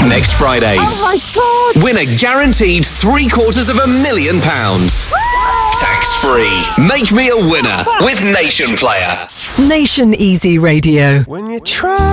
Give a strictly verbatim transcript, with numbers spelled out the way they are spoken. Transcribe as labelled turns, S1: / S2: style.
S1: next Friday.
S2: Oh my God!
S1: Win a guaranteed three quarters of a million pounds. Tax-free. Make me a winner with Nation Player.
S3: Nation Easy Radio.
S4: When you try